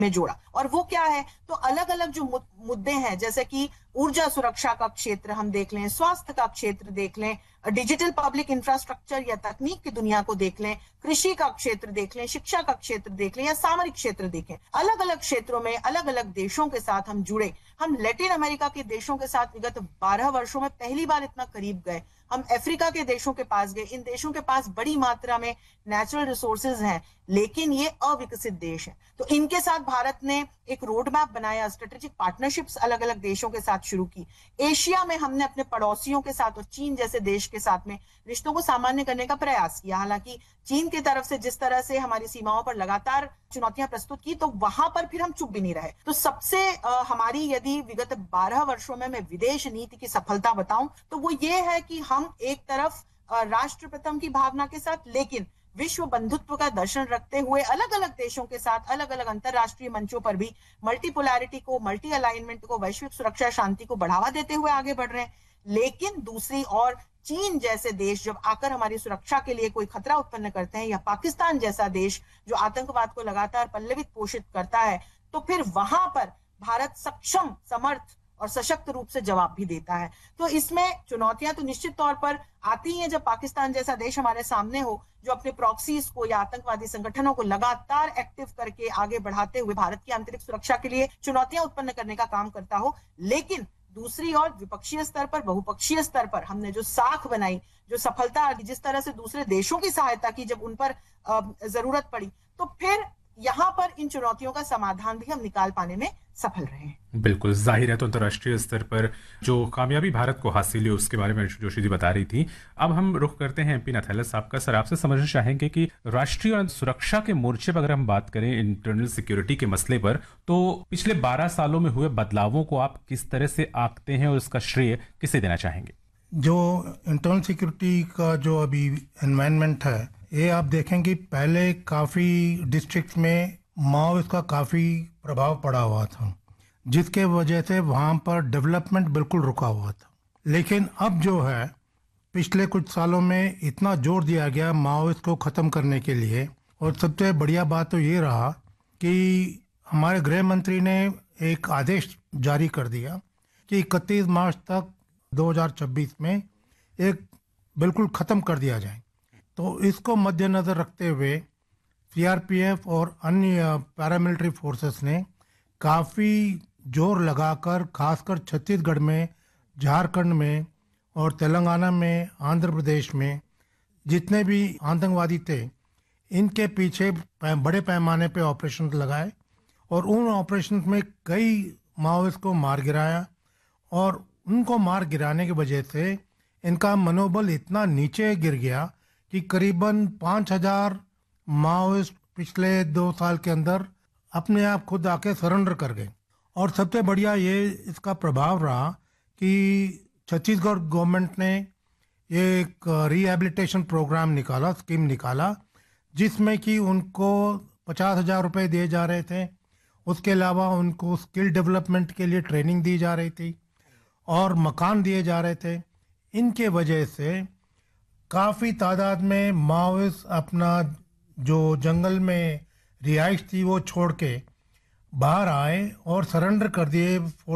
में जोड़ा। और वो क्या है, तो अलग अलग जो मुद्दे हैं, जैसे कि ऊर्जा सुरक्षा का क्षेत्र हम देख लें, स्वास्थ्य का क्षेत्र देख लें, डिजिटल पब्लिक इंफ्रास्ट्रक्चर या तकनीक की दुनिया को देख लें, कृषि का क्षेत्र देख लें, शिक्षा का क्षेत्र देख लें या सामरिक क्षेत्र देखें, अलग अलग क्षेत्रों में अलग अलग देशों के साथ हम जुड़े। हम लैटिन अमेरिका के देशों के साथ विगत 12 वर्षों में पहली बार इतना करीब गए। हम अफ्रीका के देशों के पास गए। इन देशों के पास बड़ी मात्रा में नेचुरल रिसोर्सेज हैं, लेकिन ये अविकसित देश हैं। तो इनके साथ भारत ने एक रोड मैप बनाया, स्ट्रेटेजिक पार्टनरशिप्स अलग अलग देशों के साथ शुरू की। एशिया में हमने अपने पड़ोसियों के साथ और चीन जैसे देश के साथ में रिश्तों को सामान्य करने का प्रयास किया। हालांकि चीन की तरफ से जिस तरह से हमारी सीमाओं पर लगातार चुनौतियां प्रस्तुत की, तो वहां पर फिर हम चुप भी नहीं रहे। तो सबसे हमारी यदि विगत 12 वर्षों में मैं विदेश नीति की सफलता बताऊं, तो वो ये है कि हम एक तरफ राष्ट्र प्रथम की भावना के साथ, लेकिन विश्व बंधुत्व का दर्शन रखते हुए अलग अलग देशों के साथ अलग अलग अंतरराष्ट्रीय मंचों पर भी मल्टीपोलैरिटी को, मल्टी अलाइनमेंट को, वैश्विक सुरक्षा शांति को बढ़ावा देते हुए आगे बढ़ रहे हैं। लेकिन दूसरी ओर चीन जैसे देश जब आकर हमारी सुरक्षा के लिए कोई खतरा उत्पन्न करते हैं, या पाकिस्तान जैसा देश जो आतंकवाद को लगातार पल्लवित पोषित करता है, तो फिर वहां पर भारत सक्षम, समर्थ और सशक्त रूप से जवाब भी देता है। तो इसमें चुनौतियां तो निश्चित तौर पर आती हैं जब पाकिस्तान जैसा देश हमारे सामने हो, जो अपने प्रॉक्सीज को या आतंकवादी संगठनों को लगातार एक्टिव करके आगे बढ़ाते हुए भारत की आंतरिक सुरक्षा के लिए चुनौतियां उत्पन्न करने का काम करता हो। लेकिन दूसरी ओर द्विपक्षीय स्तर पर, बहुपक्षीय स्तर पर हमने जो साख बनाई, जो सफलता, जिस तरह से दूसरे देशों की सहायता की जब उन पर जरूरत पड़ी, तो फिर यहां पर इन चुनौतियों का समाधान भी हम निकाल पाने में सफल रहे हैं। बिल्कुल जाहिर है, तो अंतर्राष्ट्रीय स्तर पर जो कामयाबी भारत को हासिल हुई उसके बारे में जोशी जी बता रही थी। अब हम रुख करते हैं एमपी नथैलस साहब का। सर, आपसे समझना चाहेंगे कि राष्ट्रीय और सुरक्षा के मोर्चे पर अगर हम बात करें इंटरनल सिक्योरिटी के मसले पर, तो पिछले 12 सालों में हुए बदलावों को आप किस तरह से आंकते हैं और उसका श्रेय किसे देना चाहेंगे? जो इंटरनल सिक्योरिटी का जो अभी एनवायरनमेंट है, ये आप देखेंगे पहले काफ़ी डिस्ट्रिक्ट में माओवाद का काफ़ी प्रभाव पड़ा हुआ था, जिसके वजह से वहाँ पर डेवलपमेंट बिल्कुल रुका हुआ था। लेकिन अब जो है, पिछले कुछ सालों में इतना जोर दिया गया माओवाद को ख़त्म करने के लिए, और सबसे बढ़िया बात तो ये रहा कि हमारे गृह मंत्री ने एक आदेश जारी कर दिया कि 31 मार्च तक 2026 में एक बिल्कुल ख़त्म कर दिया जाए। तो इसको मद्देनज़र रखते हुए सीआरपीएफ और अन्य पैरामिलिट्री फोर्सेस ने काफ़ी जोर लगाकर, खासकर छत्तीसगढ़ में, झारखंड में और तेलंगाना में, आंध्र प्रदेश में जितने भी आतंकवादी थे, इनके पीछे बड़े पैमाने पे ऑपरेशन लगाए, और उन ऑपरेशन में कई माओवादियों को मार गिराया। और उनको मार गिराने की वजह से इनका मनोबल इतना नीचे गिर गया कि करीबन 5,000 माओवादिस्ट पिछले 2 साल के अंदर अपने आप खुद आके सरेंडर कर गए। और सबसे बढ़िया ये इसका प्रभाव रहा कि छत्तीसगढ़ गवर्नमेंट ने ये एक रिहेबिलिटेशन प्रोग्राम निकाला, स्कीम निकाला, जिसमें कि उनको 50,000 रुपये दिए जा रहे थे। उसके अलावा उनको स्किल डेवलपमेंट के लिए ट्रेनिंग दी जा रही थी और मकान दिए जा रहे थे। इनके वजह से काफ़ी तादाद में माओवादिस्ट अपना जो जंगल में रिहाइश थी वो छोड़ के बाहर आए और सरेंडर कर दिए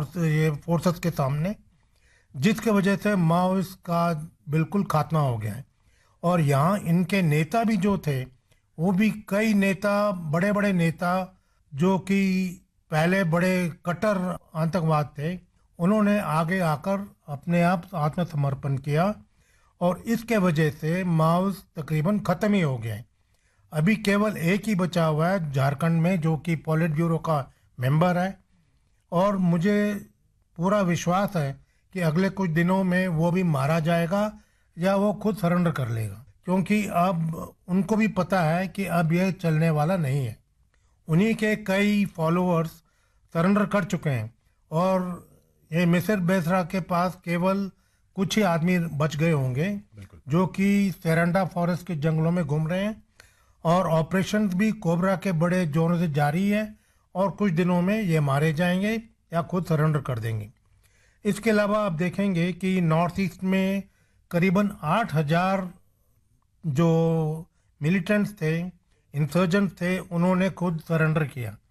फोर्सेस के सामने, जिसके वजह से माओवादिस्ट का बिल्कुल खात्मा हो गया है। और यहाँ इनके नेता भी जो थे, वो भी कई नेता, बड़े बड़े नेता जो कि पहले बड़े कट्टर आतंकवाद थे, उन्होंने आगे आकर अपने आप आत्मसमर्पण किया, और इसके वजह से माओवादिस्ट तकरीबन ख़त्म ही हो गए। अभी केवल एक ही बचा हुआ है झारखंड में, जो कि पॉलिट ब्यूरो का मेंबर है, और मुझे पूरा विश्वास है कि अगले कुछ दिनों में वो भी मारा जाएगा या वो खुद सरेंडर कर लेगा, क्योंकि अब उनको भी पता है कि अब ये चलने वाला नहीं है। उन्हीं के कई फॉलोअर्स सरेंडर कर चुके हैं, और ये मिसिर बेसरा के पास केवल कुछ ही आदमी बच गए होंगे जो कि सेरेंडा फॉरेस्ट के जंगलों में घूम रहे हैं, और ऑपरेशन भी कोबरा के बड़े जोरों से जारी है, और कुछ दिनों में ये मारे जाएंगे या खुद सरेंडर कर देंगे। इसके अलावा आप देखेंगे कि नॉर्थ ईस्ट में करीबन 8,000 जो मिलिटेंट्स थे, इंसर्जेंट्स थे, उन्होंने खुद सरेंडर किया।